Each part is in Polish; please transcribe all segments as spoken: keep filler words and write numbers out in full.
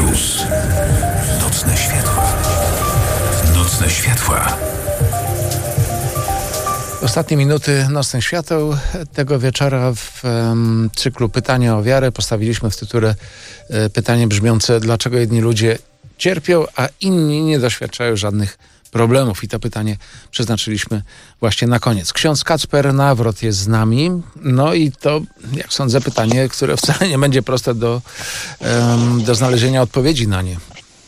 Plus. Nocne światła. Nocne światła. Ostatnie minuty Nocnych Świateł tego wieczora w um, cyklu Pytania o wiarę postawiliśmy w tytule e, pytanie brzmiące: dlaczego jedni ludzie cierpią, a inni nie doświadczają żadnych problemów? I to pytanie przeznaczyliśmy właśnie na koniec. Ksiądz Kacper Nawrot jest z nami. No i to, jak sądzę, pytanie, które wcale nie będzie proste do, um, do znalezienia odpowiedzi na nie.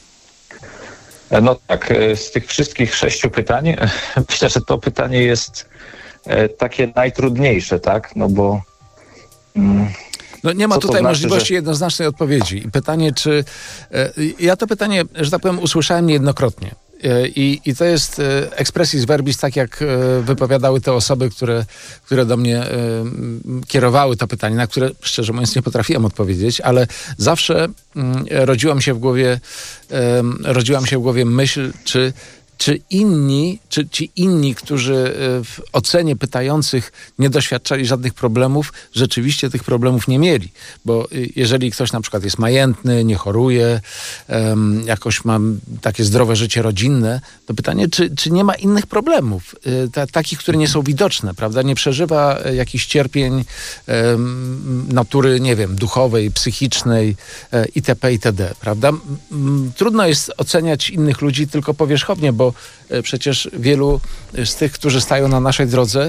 No tak, z tych wszystkich sześciu pytań myślę, że to pytanie jest takie najtrudniejsze, tak? No bo... Mm, no nie ma tutaj znaczy, możliwości że... jednoznacznej odpowiedzi. I pytanie, czy... Ja to pytanie, że tak powiem, usłyszałem niejednokrotnie. I, I to jest expressis verbis, tak jak wypowiadały te osoby, które, które do mnie kierowały to pytanie, na które, szczerze mówiąc, nie potrafiłem odpowiedzieć, ale zawsze rodziła mi się w głowie, rodziła mi się w głowie myśl, czy Czy inni, czy ci inni, którzy w ocenie pytających nie doświadczali żadnych problemów, rzeczywiście tych problemów nie mieli. Bo jeżeli ktoś na przykład jest majętny, nie choruje, um, jakoś ma takie zdrowe życie rodzinne, to pytanie, czy, czy nie ma innych problemów, ta, takich, które nie są widoczne, prawda? Nie przeżywa jakichś cierpień um, natury, nie wiem, duchowej, psychicznej itp. itd., prawda? Trudno jest oceniać innych ludzi tylko powierzchownie, bo przecież wielu z tych, którzy stają na naszej drodze,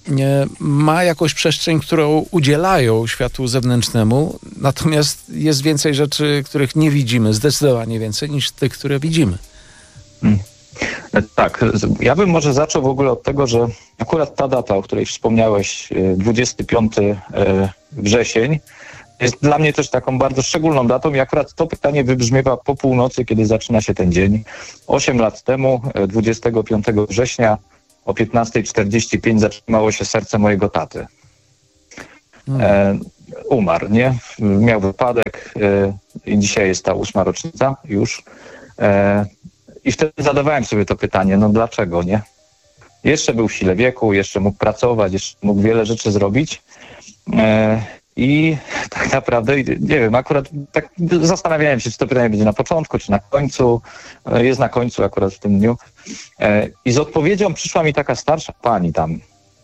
ma jakąś przestrzeń, którą udzielają światu zewnętrznemu, natomiast jest więcej rzeczy, których nie widzimy, zdecydowanie więcej niż tych, które widzimy. Hmm. Tak, ja bym może zaczął w ogóle od tego, że akurat ta data, o której wspomniałeś, dwudziestego piątego września, jest dla mnie też taką bardzo szczególną datą i akurat to pytanie wybrzmiewa po północy, kiedy zaczyna się ten dzień. Osiem lat temu, dwudziestego piątego września o piętnasta czterdzieści pięć zatrzymało się serce mojego taty. Hmm. E, umarł, nie? Miał wypadek e, i dzisiaj jest ta ósma rocznica już. E, I wtedy zadawałem sobie to pytanie, no dlaczego, nie? Jeszcze był w sile wieku, jeszcze mógł pracować, jeszcze mógł wiele rzeczy zrobić. E, I tak naprawdę, nie wiem, akurat tak zastanawiałem się, czy to pytanie będzie na początku, czy na końcu. Jest na końcu akurat w tym dniu. I z odpowiedzią przyszła mi taka starsza pani tam,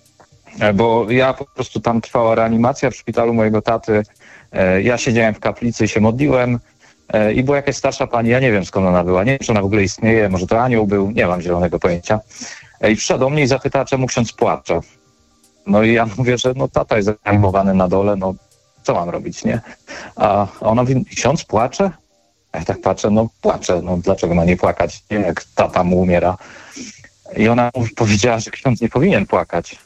bo ja po prostu tam trwała reanimacja w szpitalu mojego taty. Ja siedziałem w kaplicy i się modliłem i była jakaś starsza pani, ja nie wiem skąd ona była, nie wiem, czy ona w ogóle istnieje, może to anioł był, nie mam zielonego pojęcia. I przyszła do mnie i zapytała, czemu ksiądz płacze. No i ja mówię, że no tata jest zreanimowany na dole, no co mam robić, nie? A ona mówi, ksiądz płacze? A ja tak patrzę, no płacze, no dlaczego ma nie płakać, nie, jak tata mu umiera. I ona powiedziała, że ksiądz nie powinien płakać.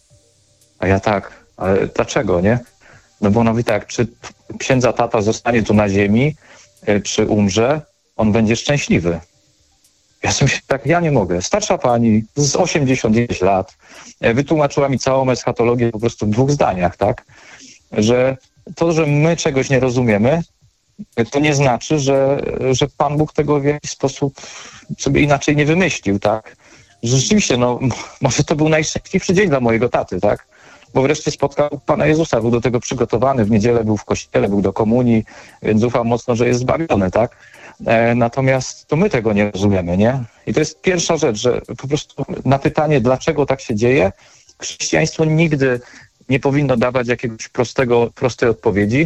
A ja tak, ale dlaczego, nie? No bo ona mówi tak, czy księdza tata zostanie tu na ziemi, czy umrze, on będzie szczęśliwy. Ja sobie myślę, tak, ja nie mogę. Starsza pani z osiemdziesiąt dziewięć lat wytłumaczyła mi całą eschatologię po prostu w dwóch zdaniach, tak? Że to, że my czegoś nie rozumiemy, to nie znaczy, że, że Pan Bóg tego w jakiś sposób sobie inaczej nie wymyślił, tak? Że rzeczywiście, no, może to był najszczęśliwszy dzień dla mojego taty, tak? Bo wreszcie spotkał Pana Jezusa, był do tego przygotowany, w niedzielę był w kościele, był do komunii, więc ufam mocno, że jest zbawiony, tak? E, natomiast to my tego nie rozumiemy, nie? I to jest pierwsza rzecz, że po prostu na pytanie, dlaczego tak się dzieje, chrześcijaństwo nigdy nie powinno dawać jakiegoś prostego, prostej odpowiedzi,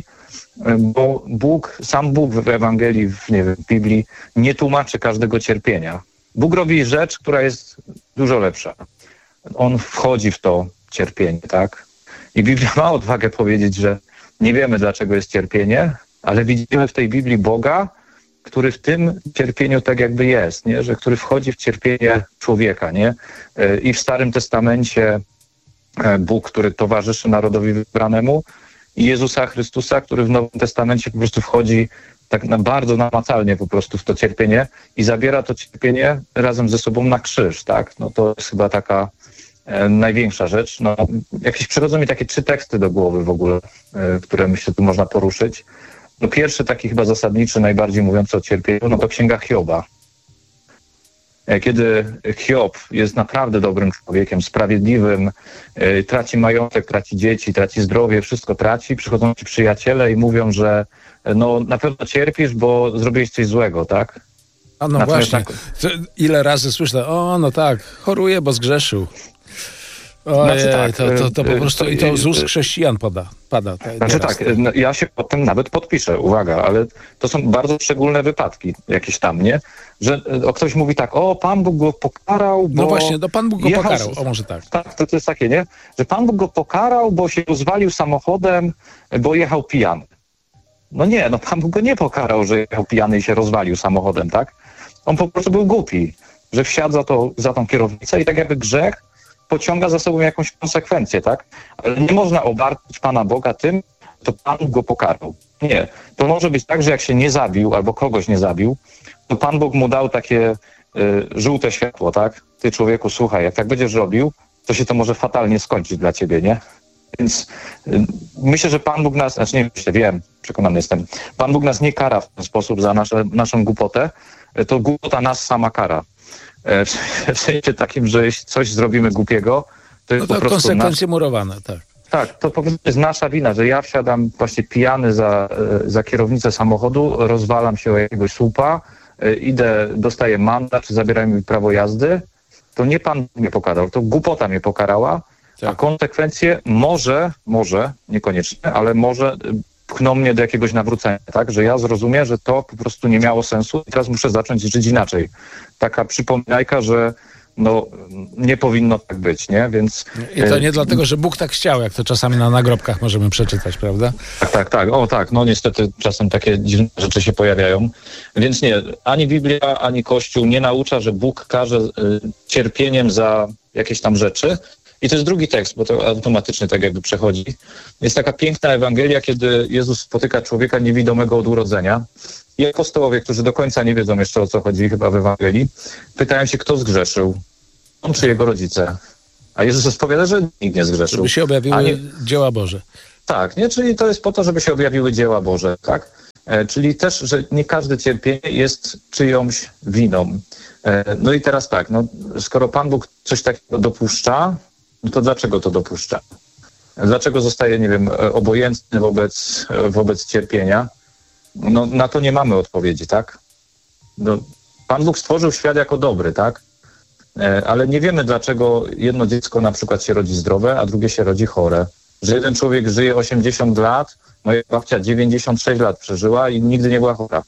bo Bóg, sam Bóg w Ewangelii, w, nie wiem, w Biblii nie tłumaczy każdego cierpienia. Bóg robi rzecz, która jest dużo lepsza. On wchodzi w to cierpienie, tak? I Biblia ma odwagę powiedzieć, że nie wiemy, dlaczego jest cierpienie, ale widzimy w tej Biblii Boga, który w tym cierpieniu tak jakby jest, nie? Że który wchodzi w cierpienie człowieka, nie? I w Starym Testamencie Bóg, który towarzyszy narodowi wybranemu, i Jezusa Chrystusa, który w Nowym Testamencie po prostu wchodzi tak na bardzo namacalnie po prostu w to cierpienie i zabiera to cierpienie razem ze sobą na krzyż, tak? No to jest chyba taka e, największa rzecz. No, jakieś przychodzą mi takie trzy teksty do głowy w ogóle, e, które myślę tu można poruszyć. No pierwszy taki chyba zasadniczy, najbardziej mówiący o cierpieniu, no to Księga Hioba. Kiedy Hiob jest naprawdę dobrym człowiekiem, sprawiedliwym, traci majątek, traci dzieci, traci zdrowie, wszystko traci, przychodzą ci przyjaciele i mówią, że no na pewno cierpisz, bo zrobiłeś coś złego, tak? A no Natomiast właśnie, na... ile razy słyszę, o no tak, choruje, bo zgrzeszył. Ojej, znaczy tak, to, to, to po prostu i to z ust chrześcijan pada. pada te, znaczy tak, no, ja się potem nawet podpiszę, uwaga, ale to są bardzo szczególne wypadki jakieś tam, nie? Że o, ktoś mówi tak, o, Pan Bóg go pokarał, bo... No właśnie, no Pan Bóg go jechał... pokarał, o może tak. Tak, to, to jest takie, nie? Że Pan Bóg go pokarał, bo się rozwalił samochodem, bo jechał pijany. No nie, no Pan Bóg go nie pokarał, że jechał pijany i się rozwalił samochodem, tak? On po prostu był głupi, że wsiadł za, to, za tą kierownicę i tak jakby grzech pociąga za sobą jakąś konsekwencję, tak? Ale nie można obarczyć Pana Boga tym, to Pan go pokarał. Nie. To może być tak, że jak się nie zabił albo kogoś nie zabił, to Pan Bóg mu dał takie y, żółte światło, tak? Ty, człowieku, słuchaj, jak tak będziesz robił, to się to może fatalnie skończyć dla ciebie, nie? Więc y, myślę, że Pan Bóg nas, znaczy nie myślę, wiem, przekonany jestem, Pan Bóg nas nie kara w ten sposób za nasze, naszą głupotę, to głupota nas sama kara. W sensie takim, że jeśli coś zrobimy głupiego, to jest no to po prostu konsekwencje nasz... murowane, tak. Tak, to po prostu jest nasza wina, że ja wsiadam właśnie pijany za, za kierownicę samochodu, rozwalam się o jakiegoś słupa, idę, dostaję mandat, czy zabierają mi prawo jazdy, to nie Pan mnie pokarał, to głupota mnie pokarała, tak. A konsekwencje może, może, niekoniecznie, ale może pchną mnie do jakiegoś nawrócenia, tak? Że ja zrozumiem, że to po prostu nie miało sensu i teraz muszę zacząć żyć inaczej. Taka przypominajka, że no nie powinno tak być, nie? Więc... I to nie e... dlatego, że Bóg tak chciał, jak to czasami na nagrobkach możemy przeczytać, prawda? Tak, tak, tak. O tak, no niestety czasem takie dziwne rzeczy się pojawiają. Więc nie, ani Biblia, ani Kościół nie naucza, że Bóg karze y, cierpieniem za jakieś tam rzeczy. I to jest drugi tekst, bo to automatycznie tak jakby przechodzi. Jest taka piękna Ewangelia, kiedy Jezus spotyka człowieka niewidomego od urodzenia. I apostołowie, którzy do końca nie wiedzą jeszcze, o co chodzi chyba w Ewangelii, pytają się, kto zgrzeszył. On czy jego rodzice. A Jezus odpowiada, że nikt nie zgrzeszył. Żeby się objawiły nie... dzieła Boże. Tak, nie? Czyli to jest po to, żeby się objawiły dzieła Boże, tak? E, czyli też, że nie każde cierpienie jest czyjąś winą. E, no i teraz tak, no, skoro Pan Bóg coś takiego dopuszcza, no to dlaczego to dopuszcza? Dlaczego zostaje, nie wiem, obojętny wobec, wobec cierpienia? No na to nie mamy odpowiedzi, tak? No, Pan Bóg stworzył świat jako dobry, tak? E, ale nie wiemy, dlaczego jedno dziecko na przykład się rodzi zdrowe, a drugie się rodzi chore. Że jeden człowiek żyje osiemdziesiąt lat, moja babcia dziewięćdziesiąt sześć lat przeżyła i nigdy nie była chora.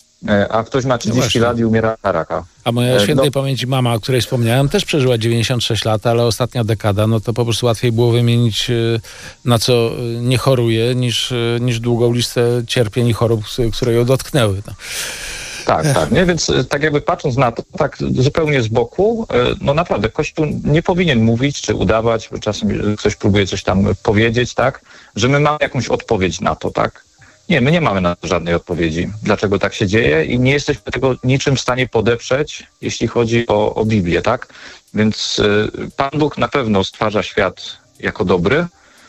A ktoś ma trzydzieści no lat i umiera na raka. A moja świętej no. pamięci mama, o której wspomniałem, też przeżyła dziewięćdziesiąt sześć lat, ale ostatnia dekada, no to po prostu łatwiej było wymienić, na co nie choruje, niż, niż długą listę cierpień i chorób, które ją dotknęły. No. Tak, tak, nie? Więc tak jakby patrząc na to, tak zupełnie z boku, no naprawdę Kościół nie powinien mówić, czy udawać, bo czasem ktoś próbuje coś tam powiedzieć, tak, że my mamy jakąś odpowiedź na to, tak. Nie, my nie mamy na to żadnej odpowiedzi, dlaczego tak się dzieje i nie jesteśmy tego niczym w stanie podeprzeć, jeśli chodzi o, o Biblię, tak? Więc y, Pan Bóg na pewno stwarza świat jako dobry,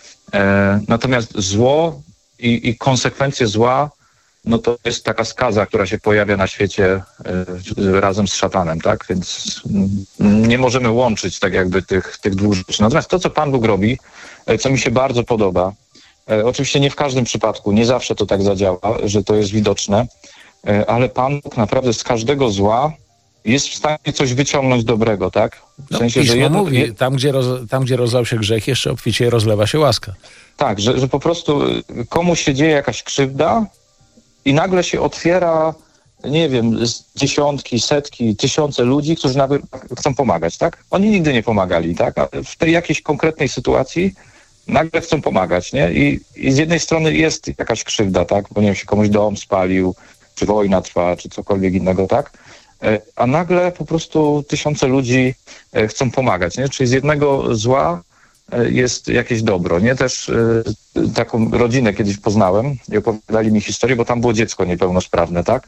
e, natomiast zło i, i konsekwencje zła, no to jest taka skaza, która się pojawia na świecie y, razem z szatanem, tak? Więc y, nie możemy łączyć tak jakby tych, tych dwóch rzeczy. Natomiast to, co Pan Bóg robi, y, co mi się bardzo podoba, oczywiście nie w każdym przypadku, nie zawsze to tak zadziała, że to jest widoczne, ale Pan Bóg naprawdę z każdego zła jest w stanie coś wyciągnąć dobrego, tak? W sensie, no, że jedno... mówi, tam gdzie, roz, tam gdzie rozlał się grzech, jeszcze obficie rozlewa się łaska. Tak, że, że po prostu komuś się dzieje jakaś krzywda i nagle się otwiera, nie wiem, dziesiątki, setki, tysiące ludzi, którzy nawet chcą pomagać, tak? Oni nigdy nie pomagali, tak? A w tej jakiejś konkretnej sytuacji nagle chcą pomagać, nie? I, I z jednej strony jest jakaś krzywda, tak? Bo nie wiem, się komuś dom spalił, czy wojna trwa, czy cokolwiek innego, tak? A nagle po prostu tysiące ludzi chcą pomagać, nie? Czyli z jednego zła jest jakieś dobro, nie? Też taką rodzinę kiedyś poznałem i opowiadali mi historię, bo tam było dziecko niepełnosprawne, tak?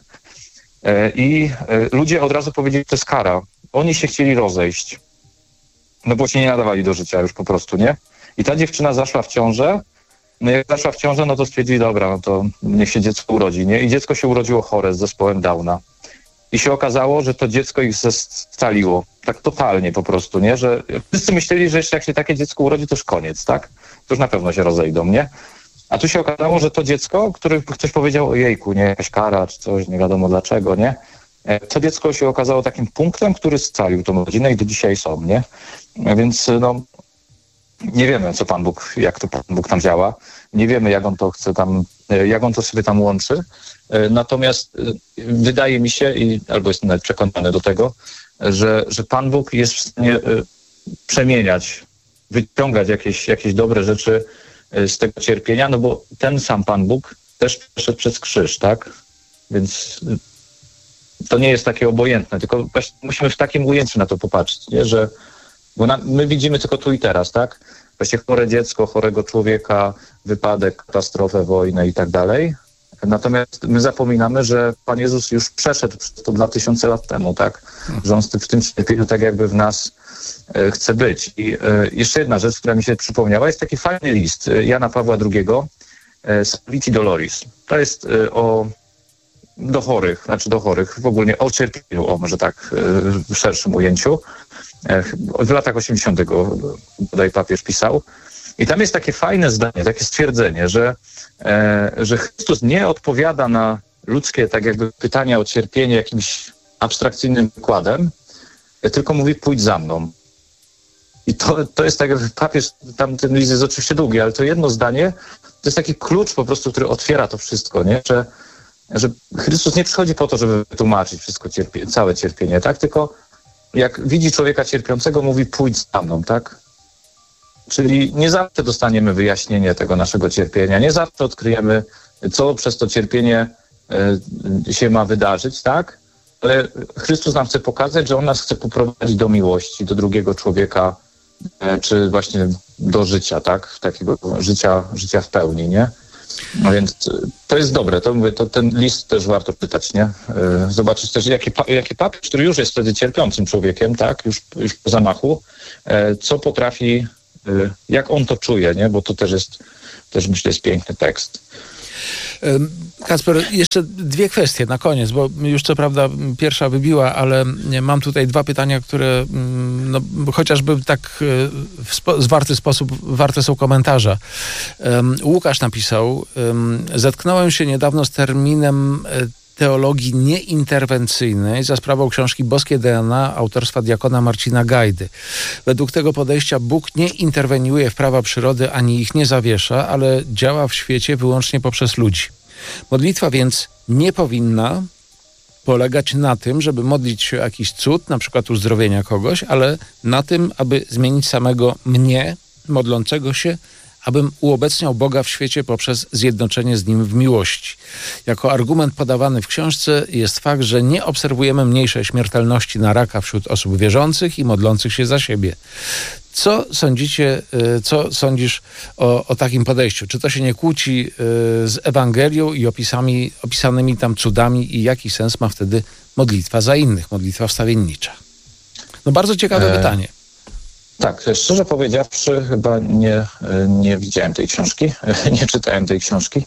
I ludzie od razu powiedzieli, to jest kara. Oni się chcieli rozejść, no bo się nie nadawali do życia już po prostu, nie? I ta dziewczyna zaszła w ciążę, no jak zaszła w ciążę, no to stwierdzili, dobra, no to niech się dziecko urodzi, nie? I dziecko się urodziło chore z zespołem Downa. i się okazało, że to dziecko ich scaliło. Tak totalnie po prostu, nie? Że wszyscy myśleli, że jeszcze jak się takie dziecko urodzi, to już koniec, tak? To już na pewno się rozejdą, nie? A tu się okazało, że to dziecko, które ktoś powiedział, ojejku, nie, jakaś kara czy coś, nie wiadomo dlaczego, nie? To dziecko się okazało takim punktem, który scalił tą rodzinę i do dzisiaj są, nie? Więc no, nie wiemy, co Pan Bóg, jak to Pan Bóg tam działa. Nie wiemy, jak on to chce tam, jak on to sobie tam łączy. Natomiast wydaje mi się, i albo jestem nawet przekonany do tego, że, że Pan Bóg jest w stanie przemieniać, wyciągać jakieś, jakieś dobre rzeczy z tego cierpienia, no bo ten sam Pan Bóg też przeszedł przez krzyż, tak? Więc to nie jest takie obojętne, tylko musimy w takim ujęciu na to popatrzeć, nie? Że bo na, my widzimy tylko tu i teraz, tak? Właśnie chore dziecko, chorego człowieka, wypadek, katastrofę, wojnę i tak dalej. Natomiast my zapominamy, że Pan Jezus już przeszedł przez to dwa tysiące lat temu, tak? Że On w tym cierpieniu tak jakby w nas e, chce być. I e, jeszcze jedna rzecz, która mi się przypomniała, jest taki fajny list Jana Pawła drugiego, e, Salviti Doloris. To jest e, o do chorych, znaczy do chorych, w ogóle o cierpieniu, o może tak e, w szerszym ujęciu. E, w latach osiemdziesiątych bodaj papież pisał. I tam jest takie fajne zdanie, takie stwierdzenie, że, e, że Chrystus nie odpowiada na ludzkie tak jakby pytania o cierpienie jakimś abstrakcyjnym wykładem, tylko mówi pójdź za mną. I to, to jest tak, jak papież, tam ten list jest oczywiście długi, ale to jedno zdanie to jest taki klucz po prostu, który otwiera to wszystko, nie? Że, że Chrystus nie przychodzi po to, żeby wytłumaczyć wszystko cierpie, całe cierpienie, tak? Tylko jak widzi człowieka cierpiącego, mówi pójdź za mną, tak? Czyli nie zawsze dostaniemy wyjaśnienie tego naszego cierpienia, nie zawsze odkryjemy, co przez to cierpienie y, się ma wydarzyć, tak? Ale Chrystus nam chce pokazać, że On nas chce poprowadzić do miłości, do drugiego człowieka, y, czy właśnie do życia, tak? Takiego życia, życia w pełni, nie? No więc y, to jest dobre, to mówię, to ten list też warto czytać, nie? Y, zobaczyć też, jaki, pa, jaki papież, który już jest wtedy cierpiącym człowiekiem, tak? Już, już po zamachu, y, co potrafi, jak on to czuje, nie? Bo to też jest, też myślę, jest piękny tekst. Kacper, jeszcze dwie kwestie na koniec, bo już co prawda pierwsza wybiła, ale mam tutaj dwa pytania, które no, chociażby tak w spo, zwarty sposób warte są komentarza. Um, Łukasz napisał, um, zetknąłem się niedawno z terminem teologii nieinterwencyjnej za sprawą książki Boskie D N A autorstwa diakona Marcina Gajdy. Według tego podejścia Bóg nie interweniuje w prawa przyrody ani ich nie zawiesza, ale działa w świecie wyłącznie poprzez ludzi. Modlitwa więc nie powinna polegać na tym, żeby modlić się o jakiś cud, na przykład uzdrowienia kogoś, ale na tym, aby zmienić samego mnie, modlącego się, abym uobecniał Boga w świecie poprzez zjednoczenie z Nim w miłości. Jako argument podawany w książce jest fakt, że nie obserwujemy mniejszej śmiertelności na raka wśród osób wierzących i modlących się za siebie. Co sądzicie, co sądzisz o, o takim podejściu? Czy to się nie kłóci z Ewangelią i opisami, opisanymi tam cudami i jaki sens ma wtedy modlitwa za innych, modlitwa wstawiennicza? No bardzo ciekawe e... pytanie. Tak, szczerze powiedziawszy, chyba nie, nie widziałem tej książki, nie czytałem tej książki.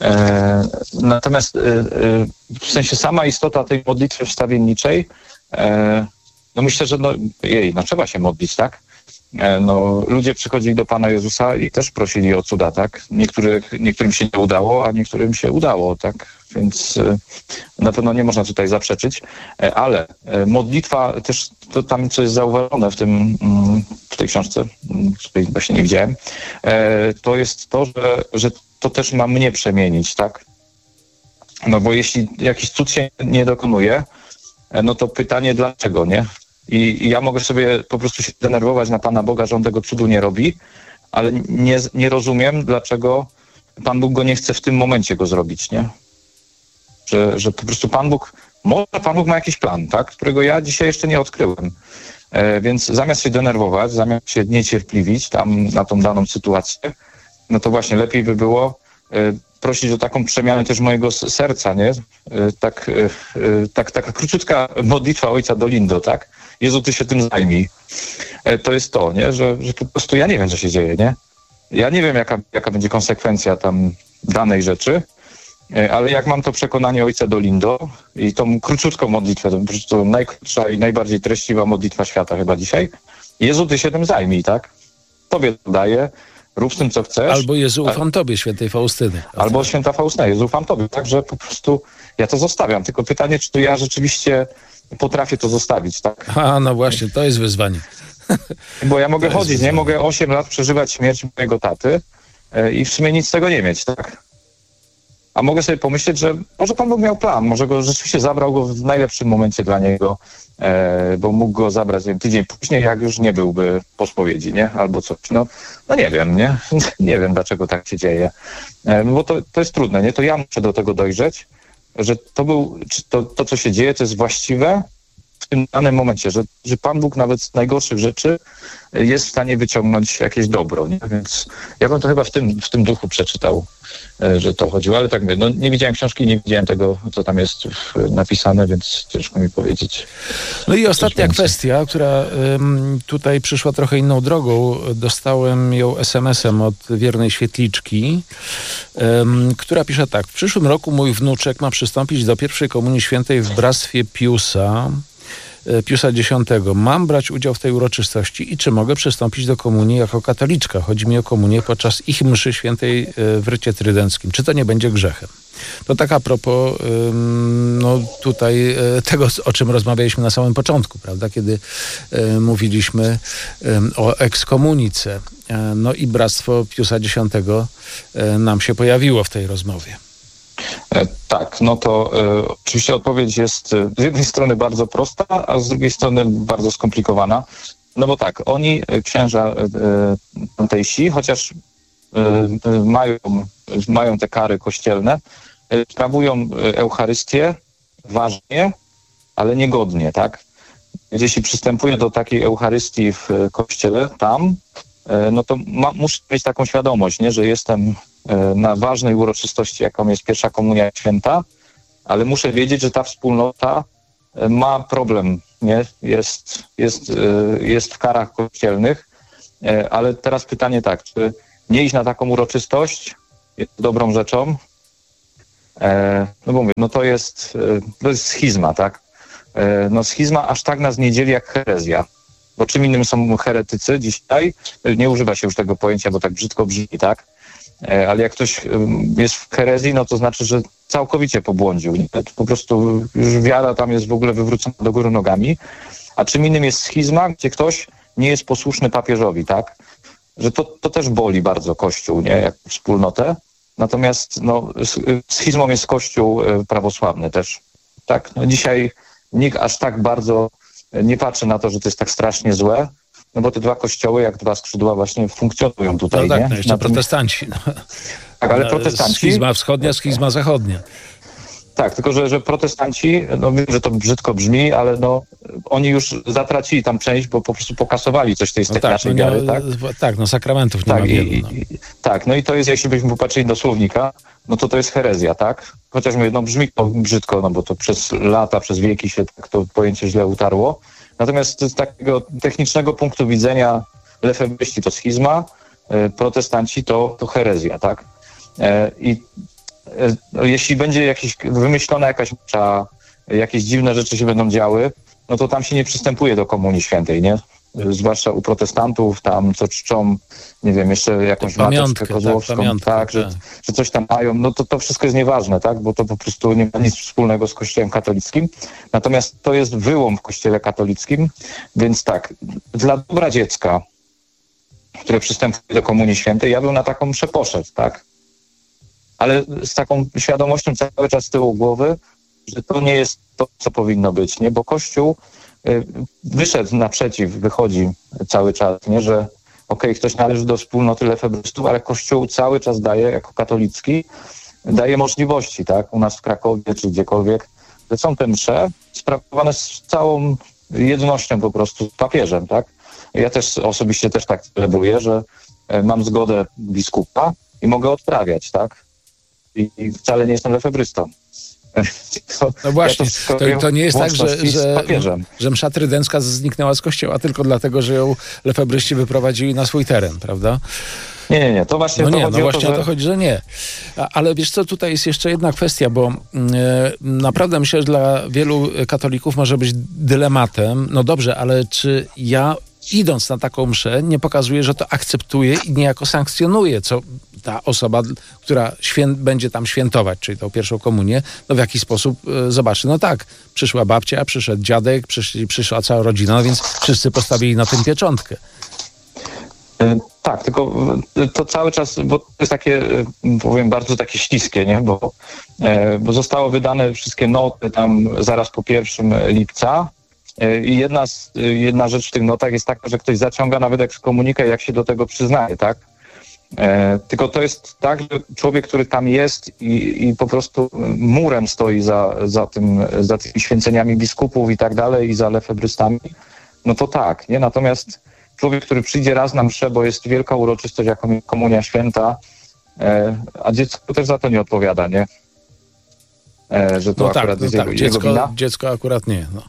E, natomiast e, w sensie sama istota tej modlitwy wstawienniczej, e, no myślę, że no, jej, no trzeba się modlić, tak? E, no, ludzie przychodzili do Pana Jezusa i też prosili o cuda, tak? Niektórych, niektórym się nie udało, a niektórym się udało, tak? Więc e, na pewno nie można tutaj zaprzeczyć, e, ale e, modlitwa też, to tam co jest zauważone w tym, mm, w tej książce, której właśnie nie widziałem, e, to jest to, że, że to też ma mnie przemienić, tak? No bo jeśli jakiś cud się nie dokonuje, e, no to pytanie dlaczego, nie? I, I ja mogę sobie po prostu się denerwować na Pana Boga, że On tego cudu nie robi, ale nie, nie rozumiem, dlaczego Pan Bóg go nie chce w tym momencie go zrobić, nie? Że, że po prostu Pan Bóg, może Pan Bóg ma jakiś plan, tak? Którego ja dzisiaj jeszcze nie odkryłem. E, więc zamiast się denerwować, zamiast się niecierpliwić tam na tą daną sytuację, no to właśnie lepiej by było e, prosić o taką przemianę też mojego serca, nie? E, tak, e, tak, taka króciutka modlitwa Ojca Dolindo, tak? Jezu, Ty się tym zajmij. E, to jest to, nie? Że, że po prostu ja nie wiem, co się dzieje, nie? Ja nie wiem, jaka, jaka będzie konsekwencja tam danej rzeczy, Ale jak mam to przekonanie ojca Dolindo i tą króciutką modlitwę, to po prostu najkrótsza i najbardziej treściwa modlitwa świata chyba dzisiaj. Jezu, ty się tym zajmij, tak? Tobie to daję, rób z tym, co chcesz. Albo Jezu, ufam Tobie, świętej Faustyny. Albo święta Faustyna, Jezu, ufam Tobie. Także po prostu ja to zostawiam. Tylko pytanie, czy to ja rzeczywiście potrafię to zostawić, tak? A, no właśnie, to jest wyzwanie. Bo ja mogę To jest chodzić, wyzwanie. nie? Mogę osiem lat przeżywać śmierć mojego taty e, i w sumie nic z tego nie mieć, tak? A mogę sobie pomyśleć, że może Pan Bóg miał plan, może go rzeczywiście zabrał go w najlepszym momencie dla niego, e, bo mógł go zabrać nie wiem, tydzień później, jak już nie byłby po spowiedzi, nie? Albo coś. No, no nie wiem, nie? Nie wiem, dlaczego tak się dzieje. E, bo to, to jest trudne, nie? To ja muszę do tego dojrzeć, że to był, czy to, to, co się dzieje, to jest właściwe w tym danym momencie, że, że Pan Bóg nawet z najgorszych rzeczy jest w stanie wyciągnąć jakieś dobro, nie? Więc ja bym to chyba w tym, w tym duchu przeczytał, że to chodziło, ale tak mówię, no nie widziałem książki, nie widziałem tego, co tam jest napisane, więc ciężko mi powiedzieć. No i ostatnia więcej. kwestia, która ym, tutaj przyszła trochę inną drogą. Dostałem ją es em esem od wiernej świetliczki, ym, która pisze tak. W przyszłym roku mój wnuczek ma przystąpić do pierwszej komunii świętej w bractwie Piusa, Piusa X. Mam brać udział w tej uroczystości i czy mogę przystąpić do komunii jako katoliczka? Chodzi mi o komunię podczas ich mszy świętej w rycie trydenckim. Czy to nie będzie grzechem? To tak a propos no tutaj tego, o czym rozmawialiśmy na samym początku, prawda? Kiedy mówiliśmy o ekskomunice. No i Bractwo Piusa X nam się pojawiło w tej rozmowie. Tak, no to e, oczywiście odpowiedź jest e, z jednej strony bardzo prosta, a z drugiej strony bardzo skomplikowana. No bo tak, oni, e, księża e, tamtejsi, chociaż e, e, mają, mają te kary kościelne, e, sprawują Eucharystię ważnie, ale niegodnie, tak? Więc jeśli przystępuję do takiej Eucharystii w kościele tam, e, no to ma, muszę mieć taką świadomość, nie, że jestem na ważnej uroczystości, jaką jest pierwsza komunia święta, ale muszę wiedzieć, że ta wspólnota ma problem, nie? Jest, jest, jest w karach kościelnych, ale teraz pytanie tak, czy nie iść na taką uroczystość jest dobrą rzeczą? No bo mówię, no to jest, to jest schizma, tak? No schizma aż tak nas nie dzieli jak herezja. Bo czym innym są heretycy dzisiaj? Nie używa się już tego pojęcia, bo tak brzydko brzmi, tak? Ale jak ktoś jest w herezji, no to znaczy, że całkowicie pobłądził. Po prostu już wiara tam jest w ogóle wywrócona do góry nogami. A czym innym jest schizma, gdzie ktoś nie jest posłuszny papieżowi, tak? Że to, to też boli bardzo Kościół, nie? Jak wspólnotę. Natomiast no, schizmą jest Kościół prawosławny też, tak? No, dzisiaj nikt aż tak bardzo nie patrzy na to, że to jest tak strasznie złe. No bo te dwa kościoły, jak dwa skrzydła właśnie funkcjonują tutaj, no tak, nie? no jeszcze Na tym... protestanci. No. Tak, ale protestanci... Schizma wschodnia, schizma zachodnia. Tak, tylko że, że protestanci, no wiem, że to brzydko brzmi, ale no oni już zatracili tam część, bo po prostu pokasowali coś tej, z tej no tak, naszej no wiary, nie, tak? Tak, no sakramentów nie tak, ma i, wielu. No. I, tak, no i to jest, jeśli byśmy popatrzyli do słownika, no to to jest herezja, tak? Chociaż mówię, no brzmi to brzydko, no bo to przez lata, przez wieki się tak to pojęcie źle utarło. Natomiast z takiego technicznego punktu widzenia lefebryści to schizma, protestanci to, to herezja, tak? I jeśli będzie jakieś, wymyślona jakaś msza, jakieś dziwne rzeczy się będą działy, no to tam się nie przystępuje do Komunii Świętej, nie? Zwłaszcza u protestantów, tam co czczą, nie wiem, jeszcze jakąś mateczkę kozłowską, tak, pamiątkę, tak, że, tak, że coś tam mają, no to to wszystko jest nieważne, tak? Bo to po prostu nie ma nic wspólnego z Kościołem katolickim. Natomiast to jest wyłom w Kościele katolickim, więc tak, dla dobra dziecka, które przystępuje do Komunii Świętej, ja bym na taką mszę poszedł, tak? Ale z taką świadomością cały czas z tyłu głowy, że to nie jest to, co powinno być, nie? Bo Kościół y, wyszedł naprzeciw, wychodzi cały czas, nie? Że okej, okay, ktoś należy do wspólnoty lefebrystów, ale Kościół cały czas daje, jako katolicki, daje możliwości, tak? U nas w Krakowie czy gdziekolwiek, że są te msze sprawowane z całą jednością po prostu z papieżem, tak? Ja też osobiście też tak celebruję, że mam zgodę biskupa i mogę odprawiać, tak? I, i wcale nie jestem lefebrystą. To, no właśnie, ja to, to, to nie jest tak, że, że, że msza trydencka zniknęła z kościoła tylko dlatego, że ją lefebryści wyprowadzili na swój teren, prawda? Nie, nie, nie, to właśnie no to nie, chodzi no o to, właśnie że... o to chodzi, że nie. A, ale wiesz co, tutaj jest jeszcze jedna kwestia, bo e, naprawdę myślę, że dla wielu katolików może być dylematem, no dobrze, ale czy ja idąc na taką mszę nie pokazuję, że to akceptuję i niejako sankcjonuję, co ta osoba, która świę- będzie tam świętować, czyli tą pierwszą komunię, no w jaki sposób e, zobaczy. No tak, przyszła babcia, przyszedł dziadek, przyszli, przyszła cała rodzina, no więc wszyscy postawili na tym pieczątkę. Tak, tylko to cały czas, bo to jest takie, powiem, bardzo takie śliskie, nie? Bo, bo zostało wydane wszystkie noty tam zaraz po pierwszym lipca i jedna, z, jedna rzecz w tych notach jest taka, że ktoś zaciąga nawet ekskomunikę, jak się do tego przyznaje, tak? Tylko to jest tak, że człowiek, który tam jest i, i po prostu murem stoi za, za, tym, za tymi święceniami biskupów i tak dalej i za lefebrystami, no to tak, nie? Natomiast człowiek, który przyjdzie raz na mszę, bo jest wielka uroczystość, jak komunia święta, e, a dziecko też za to nie odpowiada, nie? E, że to no akurat tak, no jest tak. jego, Dziecko, jego wina. dziecko akurat nie, no.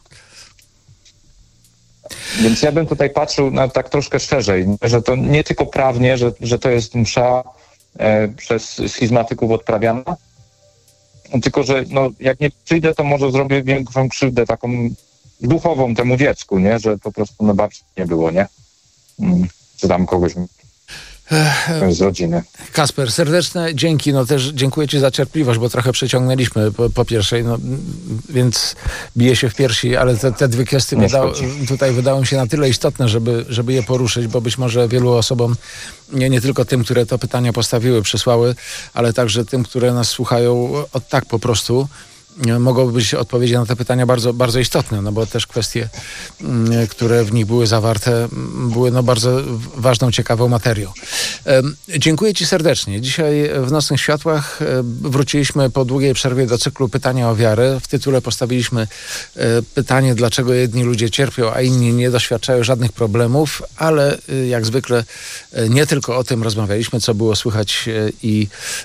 Więc ja bym tutaj patrzył na tak troszkę szerzej, że to nie tylko prawnie, że, że to jest msza e, przez schizmatyków odprawiana, tylko że no, jak nie przyjdę, to może zrobię większą krzywdę taką duchową temu dziecku, nie? Że po prostu na babci nie było, nie? Hmm. Czy tam kogoś z rodziny. Kasper, serdeczne dzięki, no też dziękuję Ci za cierpliwość, bo trochę przeciągnęliśmy po, po pierwszej, no więc bije się w piersi, ale te, te dwie kwestie wydało, tutaj wydały mi się na tyle istotne, żeby, żeby je poruszyć, bo być może wielu osobom, nie, nie tylko tym, które to pytania postawiły, przysłały, ale także tym, które nas słuchają od tak po prostu, mogą być odpowiedzi na te pytania bardzo, bardzo istotne, no bo też kwestie, które w nich były zawarte, były no bardzo ważną, ciekawą materią. Dziękuję Ci serdecznie. Dzisiaj w Nocnych Światłach wróciliśmy po długiej przerwie do cyklu Pytania o wiarę. W tytule postawiliśmy pytanie, dlaczego jedni ludzie cierpią, a inni nie doświadczają żadnych problemów, ale jak zwykle nie tylko o tym rozmawialiśmy, co było słychać i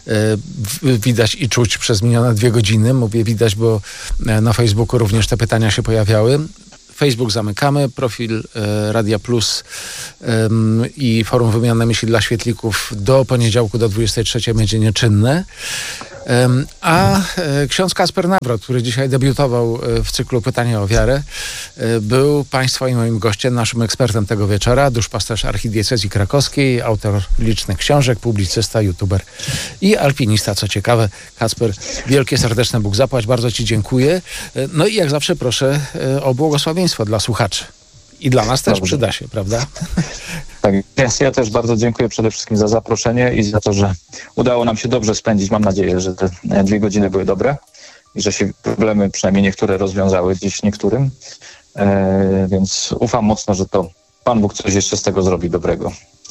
widać i czuć przez minione dwie godziny. Mówię widać, bo na Facebooku również te pytania się pojawiały. Facebook zamykamy, profil e, Radia Plus e, i Forum Wymiany Myśli dla Świetlików do poniedziałku do dwudziestej trzeciej będzie nieczynne. E, a e, ksiądz Kasper Nawrot, który dzisiaj debiutował w cyklu Pytania o wiarę, e, był Państwa i moim gościem, naszym ekspertem tego wieczora, duszpasterz archidiecezji krakowskiej, autor licznych książek, publicysta, youtuber i alpinista, co ciekawe. Kasper, wielkie, serdeczne Bóg zapłać, bardzo Ci dziękuję. E, no i jak zawsze proszę e, o błogosławieństwo dla słuchaczy. I dla nas też Dobrze. Przyda się, prawda? Tak, ja też bardzo dziękuję przede wszystkim za zaproszenie i za to, że udało nam się dobrze spędzić. Mam nadzieję, że te dwie godziny były dobre i że się problemy, przynajmniej niektóre, rozwiązały dziś niektórym. E, więc ufam mocno, że to Pan Bóg coś jeszcze z tego zrobi dobrego.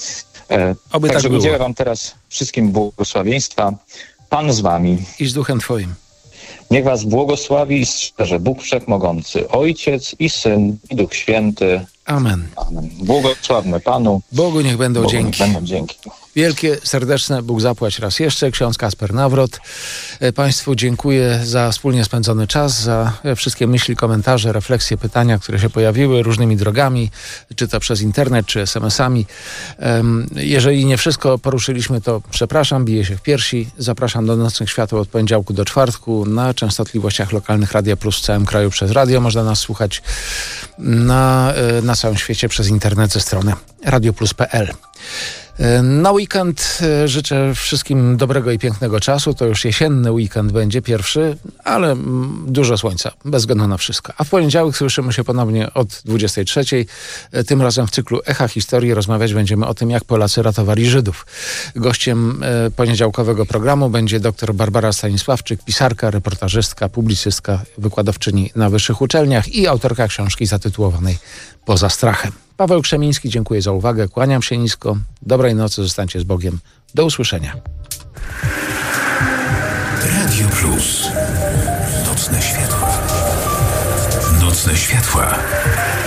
E, Oby także tak udzielę Wam teraz wszystkim błogosławieństwa. Pan z Wami. I z duchem Twoim. Niech Was błogosławi i strzeże Bóg Wszechmogący, Ojciec i Syn i Duch Święty. Amen. Amen. Błogosławmy Panu. Bogu niech będą Bogu dzięki. Niech będą dzięki. Wielkie, serdeczne Bóg zapłać raz jeszcze. Ksiądz Kasper Nawrot. Państwu dziękuję za wspólnie spędzony czas, za wszystkie myśli, komentarze, refleksje, pytania, które się pojawiły różnymi drogami, czy to przez internet, czy es em esami. Jeżeli nie wszystko poruszyliśmy, to przepraszam, biję się w piersi. Zapraszam do Nocnych Światł od poniedziałku do czwartku na częstotliwościach lokalnych Radia Plus w całym kraju przez radio. Można nas słuchać na, na całym świecie przez internet ze strony radioplus kropka pe el. Na weekend życzę wszystkim dobrego i pięknego czasu. To już jesienny weekend będzie pierwszy, ale dużo słońca, bez względu na wszystko. A w poniedziałek słyszymy się ponownie od dwudziestej trzeciej. Tym razem w cyklu Echa Historii rozmawiać będziemy o tym, jak Polacy ratowali Żydów. Gościem poniedziałkowego programu będzie dr Barbara Stanisławczyk, pisarka, reportażystka, publicystka, wykładowczyni na wyższych uczelniach i autorka książki zatytułowanej Poza strachem. Paweł Krzemiński, dziękuję za uwagę, kłaniam się nisko. Dobrej nocy, zostańcie z Bogiem. Do usłyszenia. Radio Plus. Nocne światła. Nocne światła.